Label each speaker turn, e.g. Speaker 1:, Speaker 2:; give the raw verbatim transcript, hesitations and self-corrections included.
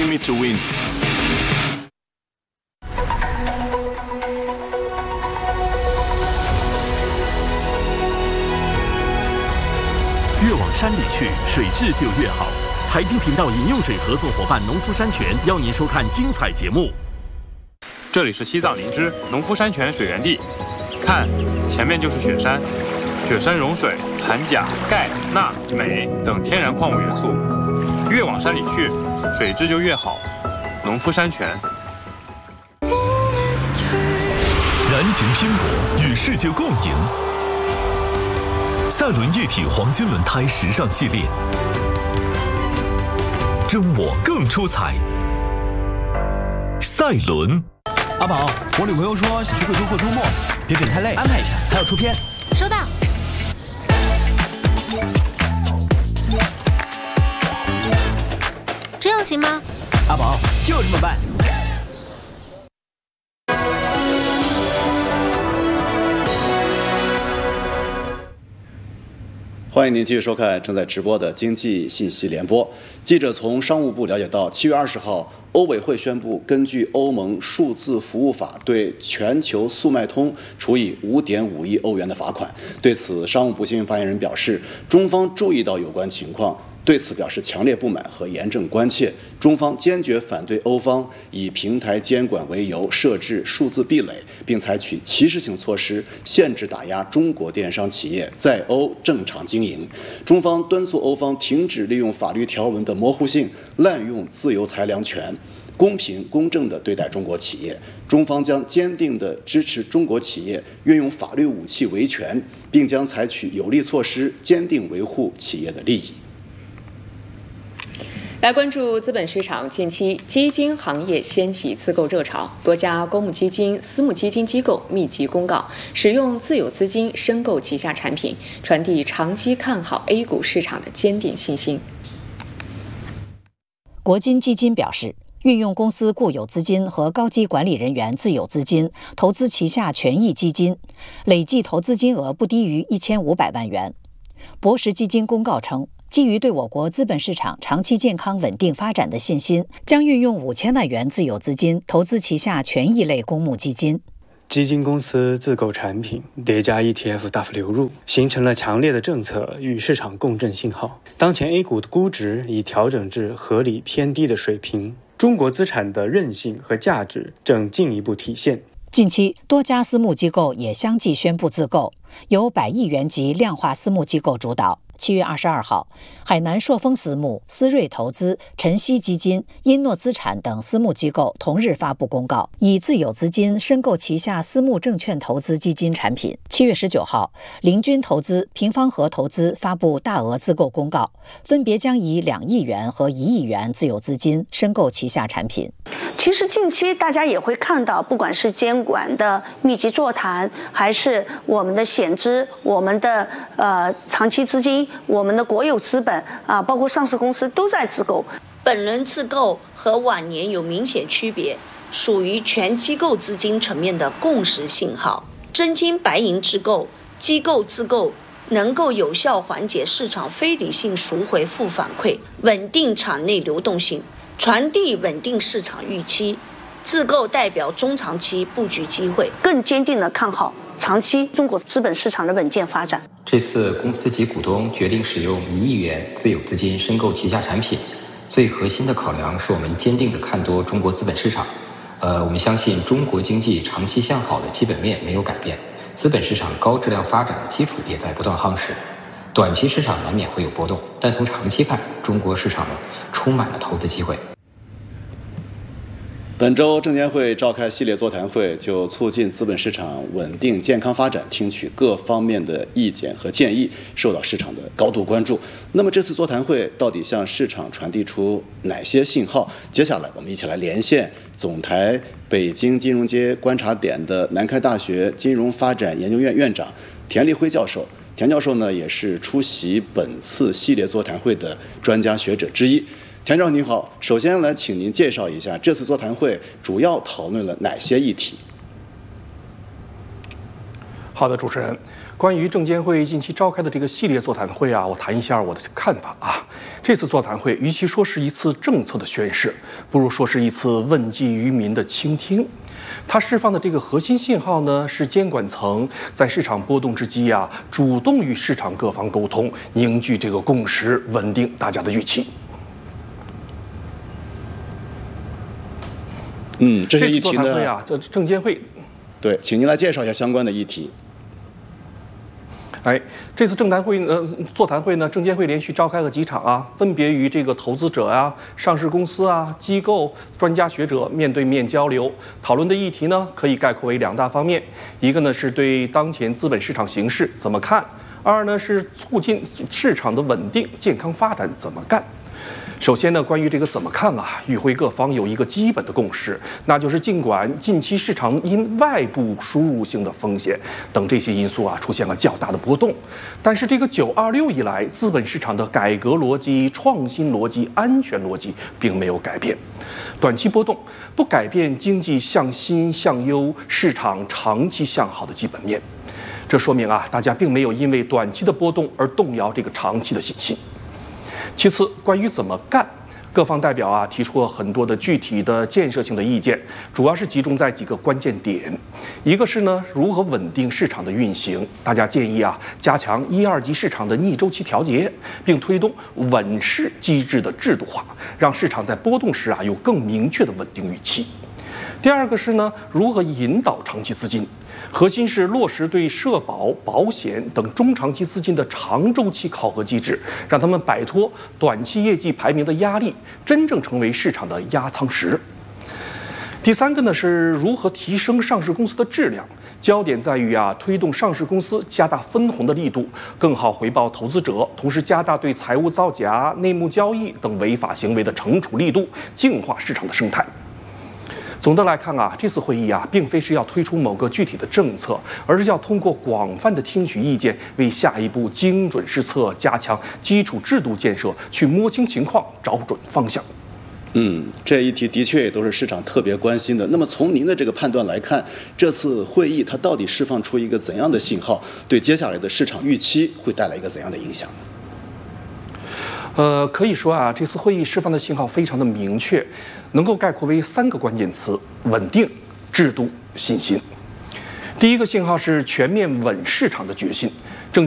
Speaker 1: me to win.
Speaker 2: 越往山里去，水质就越好。财经频道饮用水合作伙伴农夫山泉邀您收看精彩节目。
Speaker 3: 这里是西藏林芝农夫山泉水源地，看，前面就是雪山。雪山融水，含钾、钙、钠、镁等天然矿物元素。越往山里去，水质就越好。农夫山泉。
Speaker 4: 燃情拼搏，与世界共赢。赛伦液体黄金轮胎时尚系列，真我更出彩。赛伦。
Speaker 5: 阿宝，我女朋友说想去贵州过周末，别等太累，安排一下，还要出片。
Speaker 6: 收到。这样行吗？
Speaker 5: 阿宝，就这么办。
Speaker 7: 欢迎您继续收看正在直播的经济信息联播。记者从商务部了解到，七月二十号，欧委会宣布，根据欧盟数字服务法，对全球速卖通处以五点五亿欧元的罚款。对此，商务部新闻发言人表示，中方注意到有关情况，对此表示强烈不满和严正关切。中方坚决反对欧方以平台监管为由设置数字壁垒，并采取歧视性措施，限制打压中国电商企业在欧正常经营。中方敦促欧方停止利用法律条文的模糊性，滥用自由裁量权，公平公正地对待中国企业。中方将坚定地支持中国企业运用法律武器维权，并将采取有力措施，坚定维护企业的利益。
Speaker 8: 来关注资本市场，近期基金行业掀起自购热潮，多家公募基金、私募基金机构密集公告，使用自有资金申购旗下产品，传递长期看好 A 股市场的坚定信心。
Speaker 9: 国金基金表示，运用公司固有资金和高级管理人员自有资金投资旗下权益基金，累计投资金额不低于一千五百万元。博时基金公告称，基于对我国资本市场长期健康稳定发展的信心，将运用五千万元自有资金投资旗下权益类公募基金。
Speaker 10: 基金公司自购产品叠加 E T F 大幅流入，形成了强烈的政策与市场共振信号。当前 A 股的估值已调整至合理偏低的水平，中国资产的韧性和价值正进一步体现。
Speaker 9: 近期，多家私募机构也相继宣布自购，由百亿元级量化私募机构主导。七月二十二号，海南朔丰私募、思睿投资、晨曦基金、英诺资产等私募机构同日发布公告，以自有资金申购旗下私募证券投资基金产品。七月十九号，凌军投资、平方和投资发布大额自购公告，分别将以两亿元和一亿元自有资金申购旗下产品。
Speaker 11: 其实近期大家也会看到，不管是监管的密集座谈，还是我们的险资、我们的呃长期资金、我们的国有资本啊，包括上市公司都在自购。
Speaker 12: 本轮自购和往年有明显区别，属于全机构资金层面的共识信号。真金白银之购，机构自购能够有效缓解市场非理性赎回负反馈，稳定场内流动性，传递稳定市场预期。自购代表中长期布局机会，
Speaker 11: 更坚定地看好长期中国资本市场的稳健发展。
Speaker 13: 这次公司及股东决定使用一亿元自有资金申购旗下产品，最核心的考量是我们坚定地看多中国资本市场。呃，我们相信中国经济长期向好的基本面没有改变，资本市场高质量发展的基础也在不断夯实。短期市场难免会有波动，但从长期看，中国市场呢充满了投资机会。
Speaker 7: 本周证监会召开系列座谈会，就促进资本市场稳定健康发展，听取各方面的意见和建议，受到市场的高度关注。那么这次座谈会到底向市场传递出哪些信号？接下来我们一起来连线总台北京金融街观察点的南开大学金融发展研究院院长田立辉教授。田教授呢，也是出席本次系列座谈会的专家学者之一。田教授您好，首先来请您介绍一下这次座谈会主要讨论了哪些议题。
Speaker 14: 好的，主持人，关于证监会近期召开的这个系列座谈会啊，我谈一下我的看法啊。
Speaker 1: 这次座谈会与其说是一次政策的宣示，不如说是一次问计于民的倾听。它释放的这个核心信号呢，是监管层在市场波动之际啊，主动与市场各方沟通，凝聚这个共识，稳定大家的预期。
Speaker 7: 嗯，这些议题呢？
Speaker 1: 这次座谈会啊，这证监会。
Speaker 7: 对，请您来介绍一下相关的议题。
Speaker 1: 哎，这次证谈会呃座谈会呢，证监会连续召开了几场啊，分别与这个投资者啊、上市公司啊、机构、专家学者面对面交流，讨论的议题呢，可以概括为两大方面，一个呢是对当前资本市场形势怎么看，二呢是促进市场的稳定健康发展怎么干。首先呢，关于这个怎么看啊，与会各方有一个基本的共识，那就是尽管近期市场因外部输入性的风险等这些因素啊出现了较大的波动，但是这个九二六以来资本市场的改革逻辑、创新逻辑、安全逻辑并没有改变，短期波动不改变经济向新向优、市场长期向好的基本面。这说明啊，大家并没有因为短期的波动而动摇这个长期的信心。其次，关于怎么干，各方代表啊提出了很多的具体的建设性的意见，主要是集中在几个关键点。一个是呢，如何稳定市场的运行，大家建议啊加强一二级市场的逆周期调节，并推动稳市机制的制度化，让市场在波动时啊有更明确的稳定预期。第二个是呢，如何引导长期资金，核心是落实对社保、保险等中长期资金的长周期考核机制，让他们摆脱短期业绩排名的压力，真正成为市场的压舱石。第三个呢，是如何提升上市公司的质量，焦点在于啊推动上市公司加大分红的力度，更好回报投资者，同时加大对财务造假、内幕交易等违法行为的惩处力度，净化市场的生态。总的来看啊，这次会议啊，并非是要推出某个具体的政策，而是要通过广泛的听取意见，为下一步精准施策、加强基础制度建设去摸清情况、找准方向。
Speaker 7: 嗯，这一题的确也都是市场特别关心的。那么从您的这个判断来看，这次会议它到底释放出一个怎样的信号，对接下来的市场预期会带来一个怎样的影响？
Speaker 1: 呃，可以说啊，这次会议释放的信号非常的明确，能够概括为三个关键词：稳定、制度、信心。第一个信号是全面稳市场的决心，